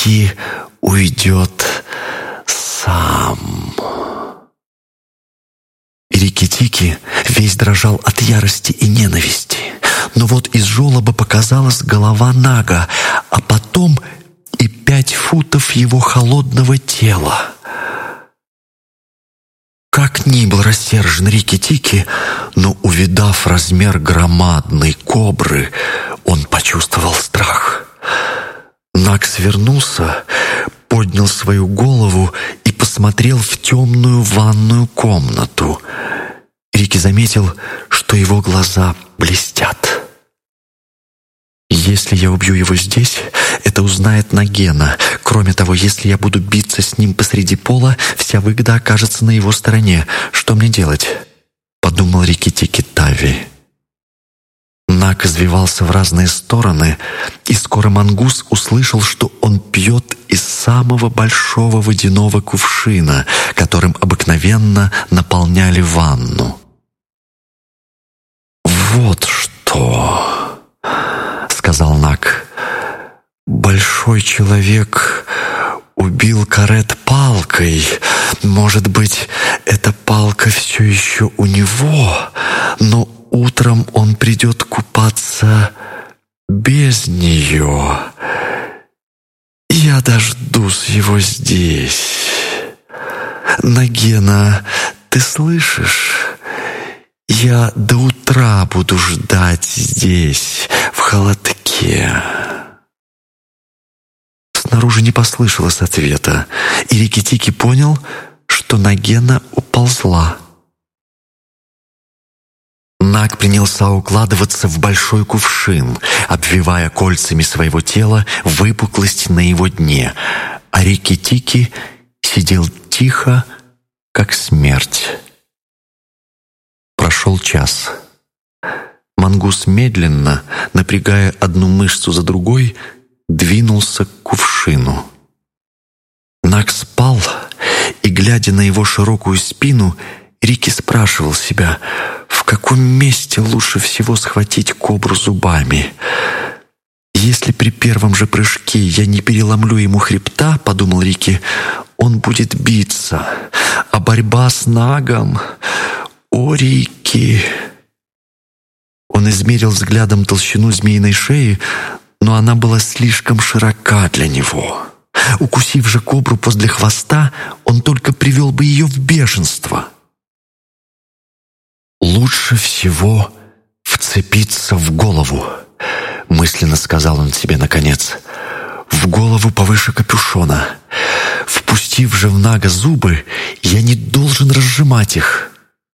Рикки уйдет сам. И Рикки-Тикки весь дрожал от ярости и ненависти. Но вот из желоба показалась голова Нага, а потом и 5 футов его холодного тела. Как ни был рассержен Рикки-Тикки, но, увидав размер громадной кобры, он почувствовал страх. Наг свернулся, поднял свою голову и посмотрел в темную ванную комнату. Рикки заметил, что его глаза блестят. «Если я убью его здесь, это узнает Нагена. Кроме того, если я буду биться с ним посреди пола, вся выгода окажется на его стороне. Что мне делать?» — подумал Рикки-Тикки Тави. Наг извивался в разные стороны, и скоро мангус услышал, что он пьет из самого большого водяного кувшина, которым обыкновенно наполняли ванну. «Вот что!» — сказал Наг. «Большой человек убил карет палкой. Может быть, эта палка все еще у него, но утром он придет купаться без нее. Я дождусь его здесь. Нагена, ты слышишь? Я до утра буду ждать здесь, в холодке». Снаружи не послышалось ответа, и Рикки-Тикки понял, что Нагена уползла. Наг принялся укладываться в большой кувшин, обвивая кольцами своего тела выпуклость на его дне, а Рикки-Тикки сидел тихо, как смерть. Прошел час. Мангус медленно, напрягая одну мышцу за другой, двинулся к кувшину. Наг спал, и, глядя на его широкую спину, Рикки спрашивал себя, в каком месте лучше всего схватить кобру зубами. «Если при первом же прыжке я не переломлю ему хребта, — подумал Рикки, — он будет биться. А борьба с Нагом... О, Рикки!» Он измерил взглядом толщину змеиной шеи, но она была слишком широка для него. Укусив же кобру возле хвоста, он только привел бы ее в бешенство. «Лучше всего вцепиться в голову», — мысленно сказал он себе наконец. «В голову повыше капюшона. Впустив же в Нага зубы, я не должен разжимать их».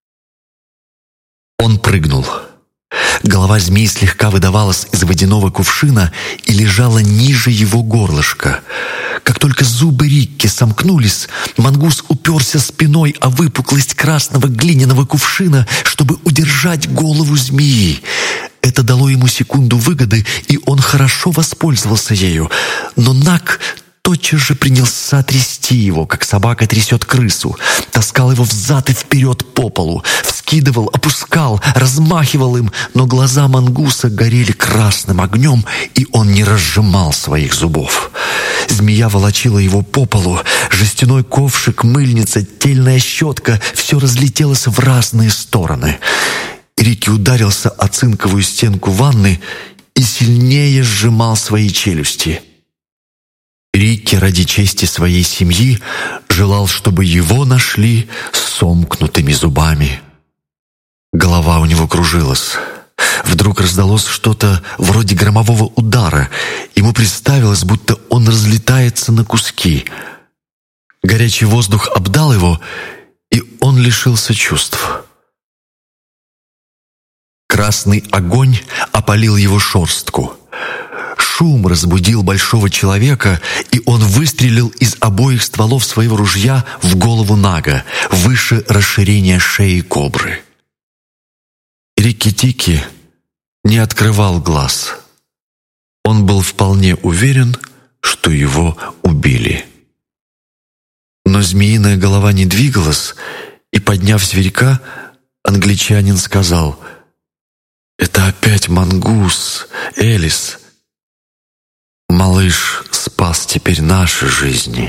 Он прыгнул. Голова змеи слегка выдавалась из водяного кувшина и лежала ниже его горлышка. Как только зубы Рикки сомкнулись, мангус уперся спиной о выпуклость красного глиняного кувшина, чтобы удержать голову змеи. Это дало ему секунду выгоды, и он хорошо воспользовался ею. Но Наг тотчас же принялся трясти его, как собака трясет крысу. Таскал его взад и вперед по полу, вскидывал, опускал, размахивал им, но глаза мангуса горели красным огнем, и он не разжимал своих зубов. Змея волочила его по полу, жестяной ковшик, мыльница, тельная щетка — все разлетелось в разные стороны. Рикки ударился о цинковую стенку ванны и сильнее сжимал свои челюсти. Рикки ради чести своей семьи желал, чтобы его нашли с сомкнутыми зубами. Голова у него кружилась. Вдруг раздалось что-то вроде громового удара. Ему представилось, будто он разлетается на куски. Горячий воздух обдал его, и он лишился чувств. Красный огонь опалил его шерстку. Шум разбудил большого человека, и он выстрелил из обоих стволов своего ружья в голову Нага, выше расширения шеи кобры. Рикки-Тикки не открывал глаз. Он был вполне уверен, что его убили. Но змеиная голова не двигалась, и, подняв зверька, англичанин сказал: «Это опять мангус, Элис». Малыш спас теперь наши жизни».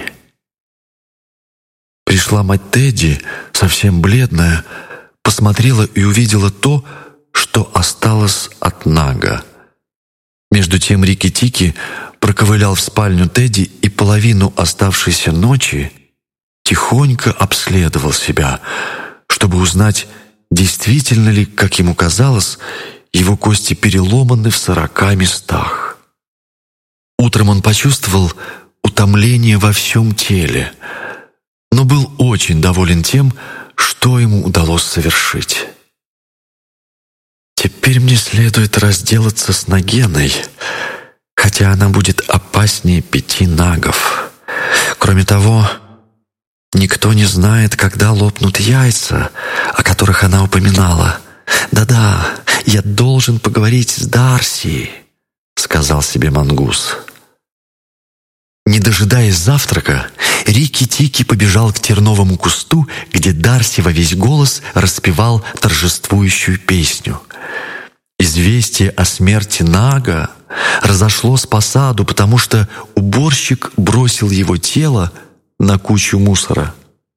Пришла мать Тедди, совсем бледная, посмотрела и увидела то, что осталось от Нага. Между тем Рикки-Тикки проковылял в спальню Тедди и половину оставшейся ночи тихонько обследовал себя, чтобы узнать, действительно ли, как ему казалось, его кости переломаны в 40 местах. Утром он почувствовал утомление во всем теле, но был очень доволен тем, что ему удалось совершить. «Теперь мне следует разделаться с Нагеной, хотя она будет опаснее 5 нагов. Кроме того, никто не знает, когда лопнут яйца, о которых она упоминала. Да-да, я должен поговорить с Дарси», — сказал себе мангус. Не дожидаясь завтрака, Рикки-Тикки побежал к терновому кусту, где Дарси во весь голос распевал торжествующую песню. Известие о смерти Нага разошлось по саду, потому что уборщик бросил его тело на кучу мусора.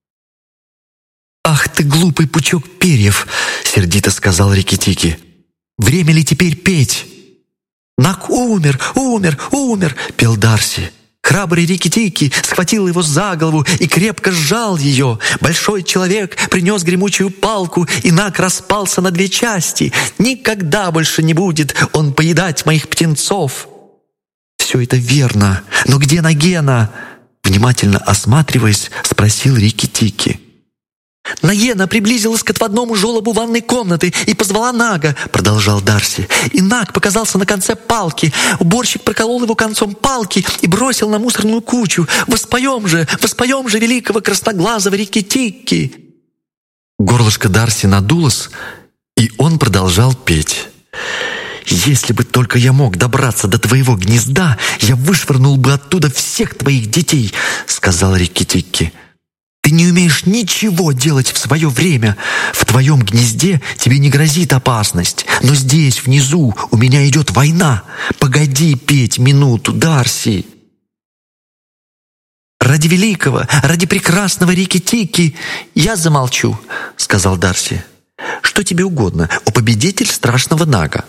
«Ах ты, глупый пучок перьев!» — сердито сказал Рикки-Тикки. «Время ли теперь петь?» «Наг умер, умер, умер!» — пел Дарси. Храбрый Рикки-Тикки схватил его за голову и крепко сжал ее. Большой человек принес гремучую палку, и Наг распался на 2 части. Никогда больше не будет он поедать моих птенцов. «Все это верно, но где Нагена?» Внимательно осматриваясь, спросил Рикки-Тикки. «Нагена приблизилась к отводному желобу ванной комнаты и позвала Нага», — продолжал Дарси. «И Наг показался на конце палки. Уборщик проколол его концом палки и бросил на мусорную кучу. Воспоем же великого красноглазого Рикки-Тикки!» Горлышко Дарси надулось, и он продолжал петь. «Если бы только я мог добраться до твоего гнезда, я вышвырнул бы оттуда всех твоих детей», — сказал Рикки-Тикки. «Ты не умеешь ничего делать в свое время. В твоем гнезде тебе не грозит опасность, но здесь, внизу, у меня идет война. Погоди петь минуту, Дарси!» «Ради великого, ради прекрасного Рикки-Тикки я замолчу», — сказал Дарси. «Что тебе угодно, о победитель страшного Нага?»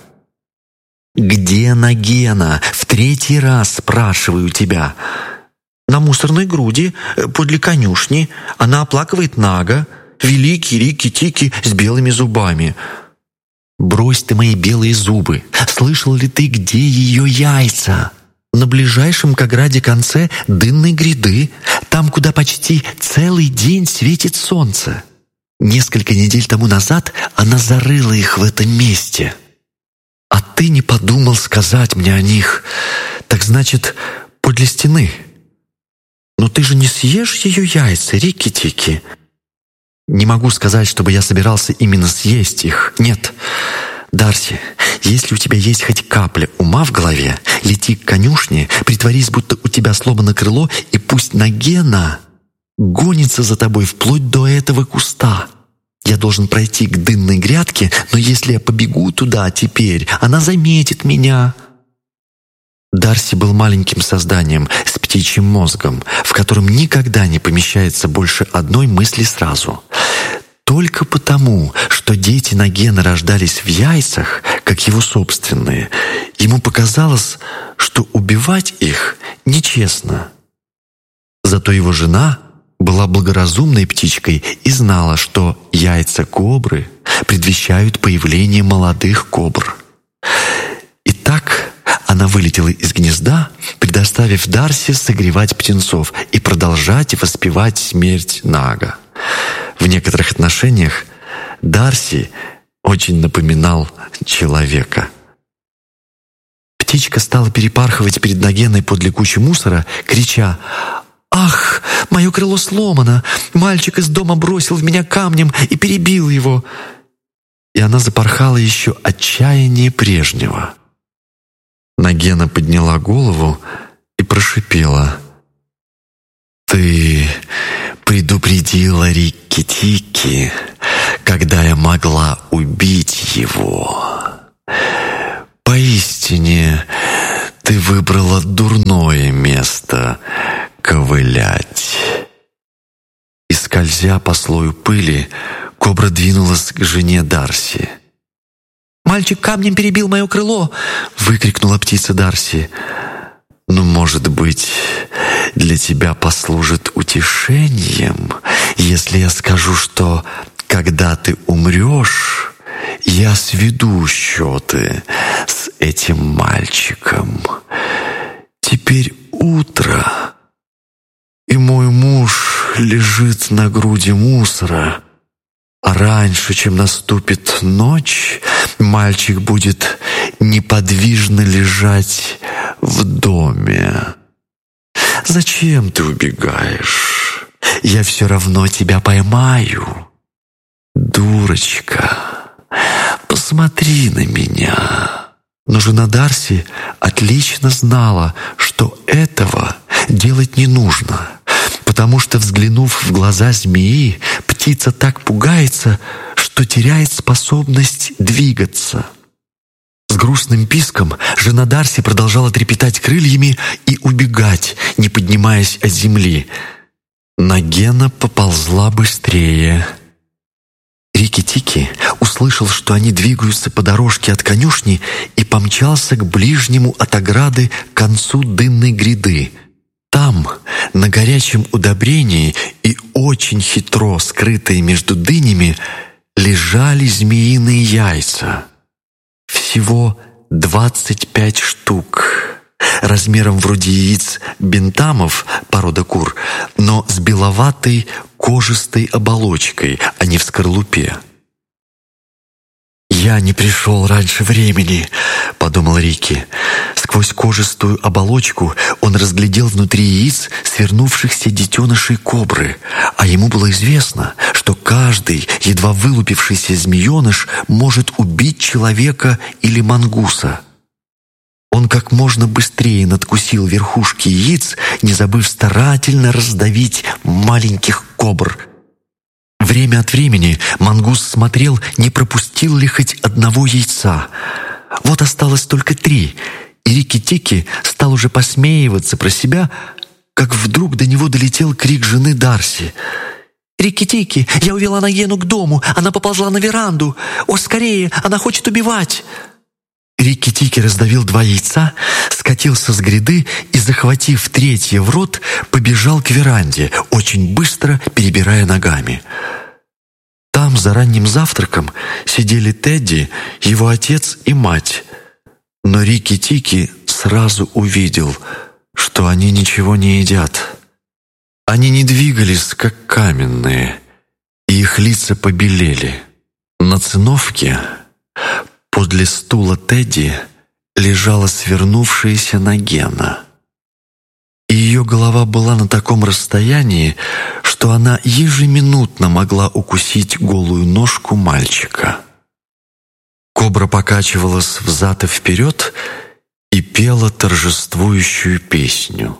«Где Нагена? В 3-й раз спрашиваю тебя». «На мусорной груди, подле конюшни. Она оплакивает Нага, великий Рикки-Тикки с белыми зубами». «Брось ты мои белые зубы! Слышал ли ты, где ее яйца?» «На ближайшем к ограде конце дынной гряды, там, куда почти целый день светит солнце. Несколько недель тому назад она зарыла их в этом месте. А ты не подумал сказать мне о них. Так значит, подле стены». «Но ты же не съешь ее яйца, Рикки-Тикки?» «Не могу сказать, чтобы я собирался именно съесть их. Нет. Дарси, если у тебя есть хоть капля ума в голове, лети к конюшне, притворись, будто у тебя сломано крыло, и пусть Нагена гонится за тобой вплоть до этого куста. Я должен пройти к дынной грядке, но если я побегу туда теперь, она заметит меня». Дарси был маленьким созданием с птичьим мозгом, в котором никогда не помещается больше одной мысли сразу. Только потому, что дети Нагены рождались в яйцах, как его собственные, ему показалось, что убивать их нечестно. Зато его жена была благоразумной птичкой и знала, что яйца кобры предвещают появление молодых кобр. Итак, она вылетела из гнезда, предоставив Дарси согревать птенцов и продолжать воспевать смерть Нага. В некоторых отношениях Дарси очень напоминал человека. Птичка стала перепархивать перед Нагеной подле кучи мусора, крича: «Ах, мое крыло сломано! Мальчик из дома бросил в меня камнем и перебил его!» И она запорхала еще отчаяннее прежнего. Нагена подняла голову и прошипела: «Ты предупредила Рикки-Тикки, когда я могла убить его. Поистине, ты выбрала дурное место Скользя по слою пыли, кобра двинулась к жене Дарси. «Мальчик камнем перебил мое крыло!» — выкрикнула птица Дарси. «Ну, может быть, для тебя послужит утешением, если я скажу, что, когда ты умрешь, я сведу счеты с этим мальчиком. Теперь утро, и мой муж лежит на груди мусора, а раньше, чем наступит ночь, мальчик будет неподвижно лежать в доме. Зачем ты убегаешь? Я все равно тебя поймаю. Дурочка, посмотри на меня». Но жена Дарси отлично знала, что этого делать не нужно, потому что, взглянув в глаза змеи, птица так пугается, что теряет способность двигаться. С грустным писком жена Дарси продолжала трепетать крыльями и убегать, не поднимаясь от земли. Нагена поползла быстрее. Рикки-Тикки услышал, что они двигаются по дорожке от конюшни, и помчался к ближнему от ограды концу дынной гряды. Там, на горячем удобрении и очень хитро скрытые между дынями, лежали змеиные яйца. Всего 25 штук, размером вроде яиц бентамов, порода кур, но с беловатой кожистой оболочкой, а не в скорлупе. «Я не пришел раньше времени», — подумал Рикки. Сквозь кожистую оболочку он разглядел внутри яиц свернувшихся детенышей кобры, а ему было известно, что каждый едва вылупившийся змееныш может убить человека или мангуса. Он как можно быстрее надкусил верхушки яиц, не забыв старательно раздавить маленьких кобр. Время от времени мангус смотрел, не пропустил ли хоть одного яйца. Вот осталось только 3, и Рикки-Тикки стал уже посмеиваться про себя, как вдруг до него долетел крик жены Дарси. «Рикки-Тикки, я увела Нагену к дому, она поползла на веранду! О, скорее, она хочет убивать!» Рикки-Тикки раздавил 2 яйца, скатился с гряды и, захватив 3-е в рот, побежал к веранде, очень быстро перебирая ногами. Там за ранним завтраком сидели Тедди, его отец и мать. Но Рикки-Тикки сразу увидел, что они ничего не едят. Они не двигались, как каменные, и их лица побелели. На циновке подле стула Тедди лежала свернувшаяся Нагена. И ее голова была на таком расстоянии, что она ежеминутно могла укусить голую ножку мальчика. Кобра покачивалась взад и вперед и пела торжествующую песню.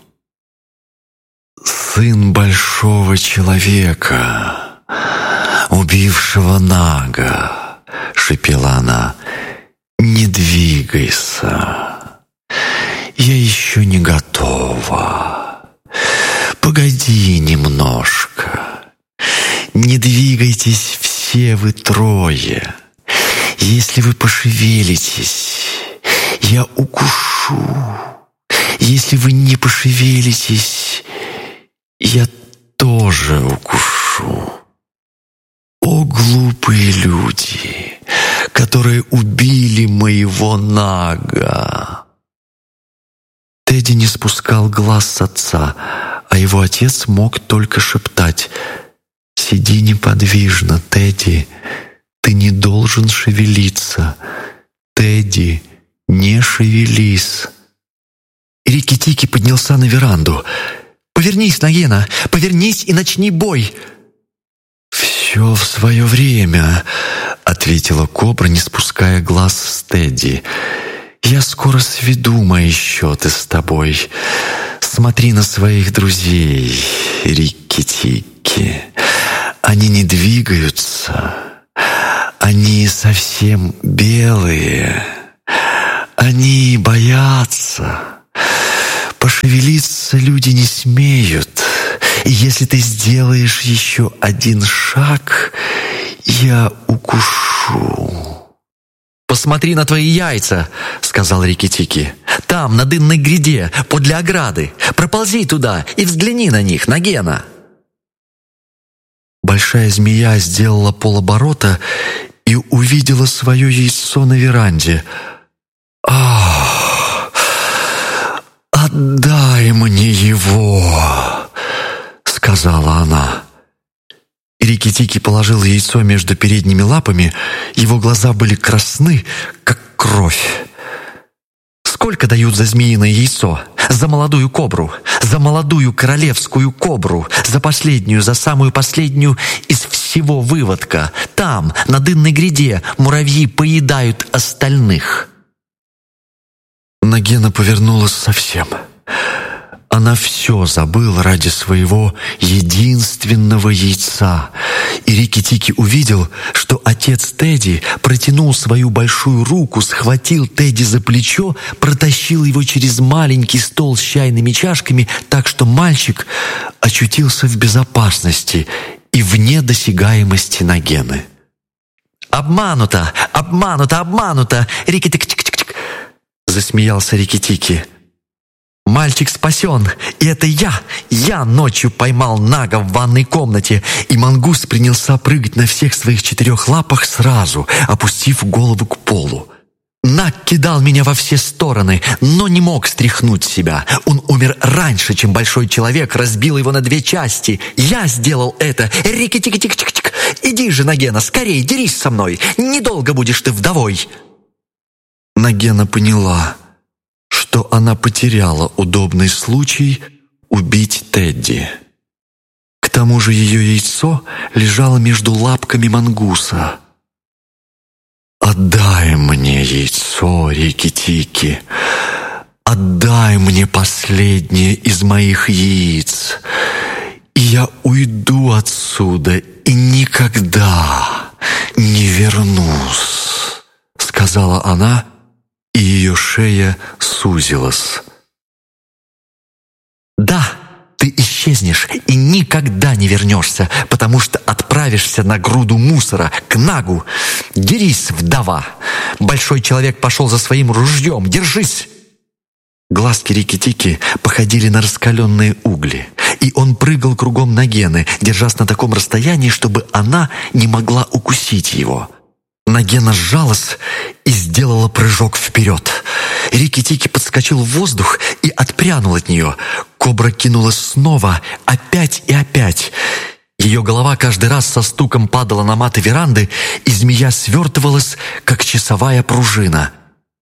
«Сын большого человека, убившего Нага», — шепела она, — «не двигайся, я еще не готова. Погоди немножко, не двигайтесь все вы 3. Если вы пошевелитесь, я укушу. Если вы не пошевелитесь, я тоже укушу. О, глупые люди, которые убили моего Нага!» Тедди не спускал глаз с отца, а его отец мог только шептать: «Сиди неподвижно, Тедди, ты не должен шевелиться. Тедди, не шевелись». Рикки-Тикки поднялся на веранду. «Повернись, Нагена, повернись и начни бой!» «Все в свое время», — ответила кобра, не спуская глаз с Тедди. «Я скоро сведу мои счеты с тобой. Смотри на своих друзей, Рикки-Тикки. Они не двигаются. Они совсем белые. Они боятся. Пошевелиться люди не смеют, И если ты сделаешь еще один шаг, я укушу». «Посмотри на твои яйца», — сказал Рикки-Тикки. «Там, на дынной гряде, подле ограды. Проползи туда и взгляни на них, Нагена». Большая змея сделала полоборота и увидела свое яйцо на веранде. «Ах, отдай мне его», — сказала она. Рикки-Тикки положил яйцо между передними лапами, его глаза были красны, как кровь. «Сколько дают за змеиное яйцо? За молодую кобру? За молодую королевскую кобру? За последнюю, за самую последнюю из всего выводка? Там, на дынной гряде, муравьи поедают остальных». Нагена повернулась совсем. Она все забыла ради своего единственного яйца. И Рикки-Тикки увидел, что отец Тедди протянул свою большую руку, схватил Тедди за плечо, протащил его через маленький стол с чайными чашками, так что мальчик очутился в безопасности и вне досягаемости Нагены. «Обмануто! Обмануто! Обмануто! Рикки-Тикки-Тикки-Тик!» засмеялся Рикки-Тикки. «Мальчик спасен, и это я ночью поймал Нага в ванной комнате». И мангус принялся прыгать на всех своих 4 лапах сразу, опустив голову к полу. Наг кидал меня во все стороны, но не мог стряхнуть себя. Он умер раньше, чем большой человек разбил его на 2 части. Я сделал это. Рикки-Тикки-Тик-Тик-Тик. Иди же, Нагена, скорее, дерись со мной. Недолго будешь ты вдовой. Нагена поняла, что она потеряла удобный случай убить Тедди. К тому же ее яйцо лежало между лапками мангуса. «Отдай мне яйцо, Рикки-Тикки! Отдай мне последнее из моих яиц, и я уйду отсюда и никогда не вернусь», — сказала она, и ее шея сузилась. «Да, ты исчезнешь и никогда не вернешься, потому что отправишься на груду мусора, к Нагу. Дерись, вдова! Большой человек пошел за своим ружьем, держись!» Глазки Рикки-Тикки походили на раскаленные угли, и он прыгал кругом Нагены, держась на таком расстоянии, чтобы она не могла укусить его. Нагена сжалась и сделала прыжок вперед. Рикки-Тикки подскочил в воздух и отпрянул от нее. Кобра кинулась снова, опять и опять. Ее голова каждый раз со стуком падала на маты веранды, и змея свертывалась, как часовая пружина.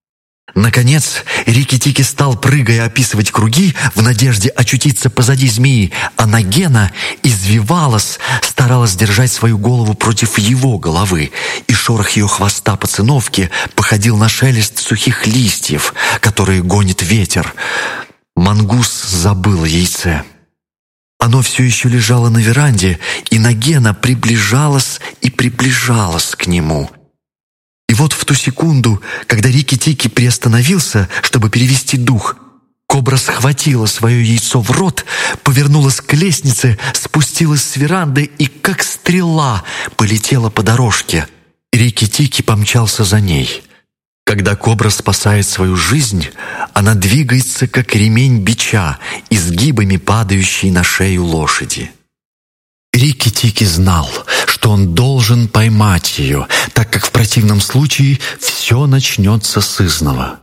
Наконец, Рикки-Тикки стал, прыгая, описывать круги в надежде очутиться позади змеи, а Нагена извивалась, старалась держать свою голову против его головы, и шорох ее хвоста по циновке походил на шелест сухих листьев, которые гонит ветер. Мангус забыл о яйце. Оно все еще лежало на веранде, и Нагена приближалась и приближалась к нему. И вот в ту секунду, когда Рикки-Тикки приостановился, чтобы перевести дух, кобра схватила свое яйцо в рот, повернулась к лестнице, спустилась с веранды и, как стрела, полетела по дорожке. Рикки-Тикки помчался за ней. Когда кобра спасает свою жизнь, она двигается, как ремень бича, изгибами падающей на шею лошади. Рикки-Тикки знал, что он должен поймать ее, так как в противном случае все начнется сызнова.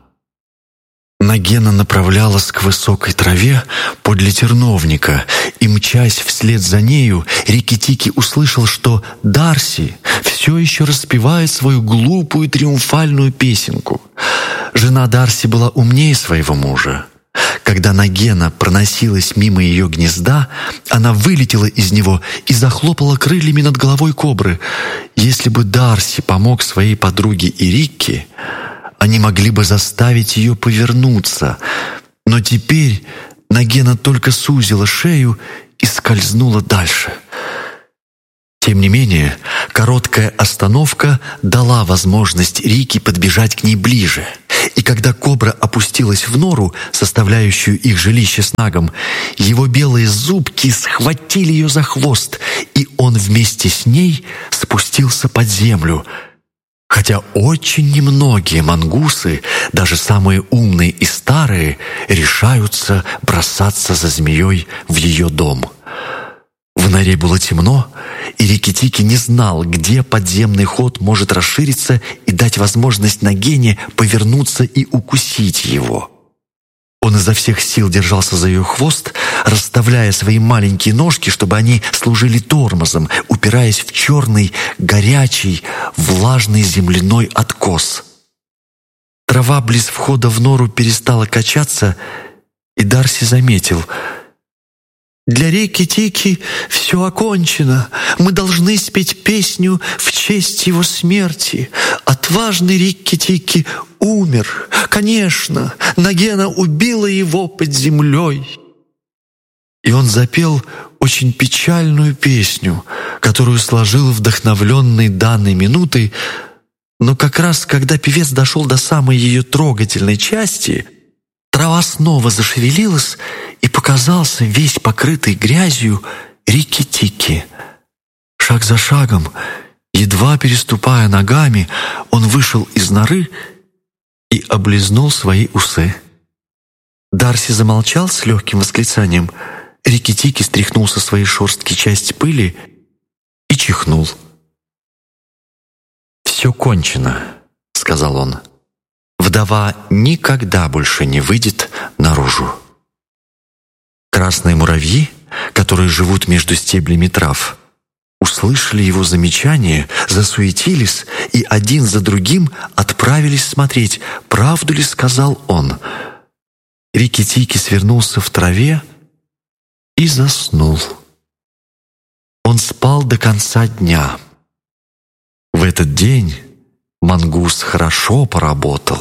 Нагена направлялась к высокой траве подле терновника, и, мчась вслед за нею, Рикки-Тикки услышал, что Дарси все еще распевает свою глупую триумфальную песенку. Жена Дарси была умнее своего мужа. Когда Нагена проносилась мимо ее гнезда, она вылетела из него и захлопала крыльями над головой кобры. Если бы Дарси помог своей подруге и Рикки, они могли бы заставить ее повернуться. Но теперь Нагена только сузила шею и скользнула дальше. Тем не менее, короткая остановка дала возможность Рикки подбежать к ней ближе. И когда кобра опустилась в нору, составляющую их жилище с Нагом, его белые зубки схватили ее за хвост, и он вместе с ней спустился под землю. Хотя очень немногие мангусы, даже самые умные и старые, решаются бросаться за змеей в ее дом. В норе было темно, и Рикки-Тикки не знал, где подземный ход может расшириться и дать возможность Нагене повернуться и укусить его. Он изо всех сил держался за ее хвост, расставляя свои маленькие ножки, чтобы они служили тормозом, упираясь в черный, горячий, влажный земляной откос. Трава близ входа в нору перестала качаться, и Дарси заметил: «Для Рикки-Тикки все окончено. Мы должны спеть песню в честь его смерти. Отважный Рикки-Тикки умер. Конечно, Нагена убила его под землей». И он запел очень печальную песню, которую сложил вдохновленный данной минутой, но как раз когда певец дошел до самой ее трогательной части, трава снова зашевелилась, и показался весь покрытый грязью Рикки-Тикки. Шаг за шагом, едва переступая ногами, он вышел из норы и облизнул свои усы. Дарси замолчал с легким восклицанием. Рикки-Тикки стряхнул со своей шерстки часть пыли и чихнул. «Все кончено», — сказал он. «Вдова никогда больше не выйдет наружу». Красные муравьи, которые живут между стеблями трав, услышали его замечание, засуетились и один за другим отправились смотреть, правду ли сказал он. Рикки-Тикки свернулся в траве и заснул. Он спал до конца дня. В этот день мангус хорошо поработал.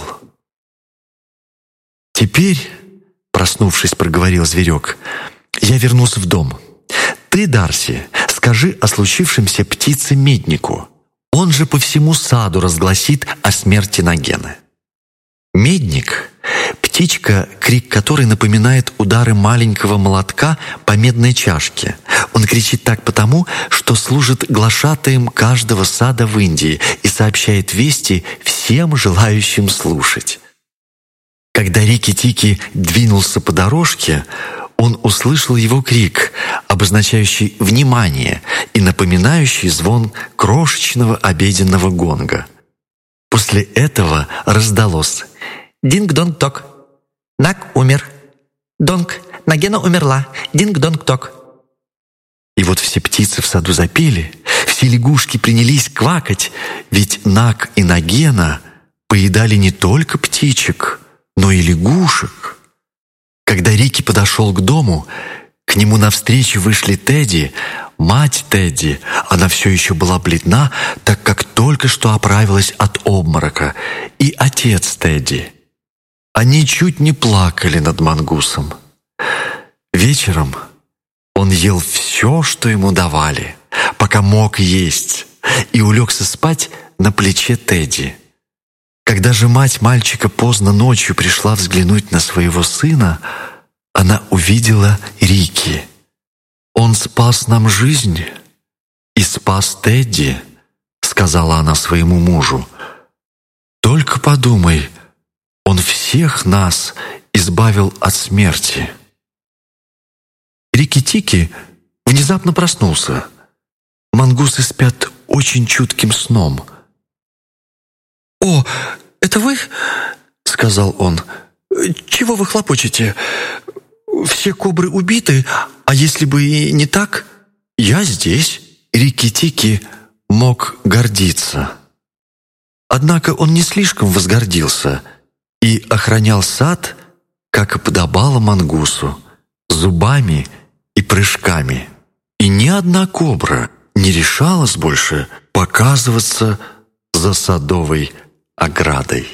«Теперь, — проснувшись, проговорил зверек, — я вернусь в дом. Ты, Дарси, скажи о случившемся птице-меднику. Он же по всему саду разгласит о смерти Нагены». Медник — птичка, крик которой напоминает удары маленького молотка по медной чашке. Он кричит так потому, что служит глашатаем каждого сада в Индии и сообщает вести всем желающим слушать. Когда Рикки-Тикки двинулся по дорожке, он услышал его крик, обозначающий «внимание» и напоминающий звон крошечного обеденного гонга. После этого раздалось: «Динг-донг-ток! Наг умер! Донг! Нагена умерла! Динг-донг-ток!» И вот все птицы в саду запели, все лягушки принялись квакать, ведь Наг и Нагена поедали не только птичек, но и лягушек. Когда Рикки подошел к дому, к нему навстречу вышли Тедди, мать Тедди. Она все еще была бледна, так как только что оправилась от обморока, и отец Тедди. Они чуть не плакали над мангусом. Вечером он ел все, что ему давали, пока мог есть, и улегся спать на плече Тедди. Когда же мать мальчика поздно ночью пришла взглянуть на своего сына, она увидела Рикки. «Он спас нам жизнь и спас Тедди», — сказала она своему мужу. «Только подумай, он всех нас избавил от смерти». Рикки-Тикки внезапно проснулся. Мангусы спят очень чутким сном. «О, это вы?» — сказал он. «Чего вы хлопочете? Все кобры убиты, а если бы и не так, я здесь». Рикки-Тикки мог гордиться. Однако он не слишком возгордился и охранял сад, как и подобало мангусу, зубами и прыжками. И ни одна кобра не решалась больше показываться за садовой оградой.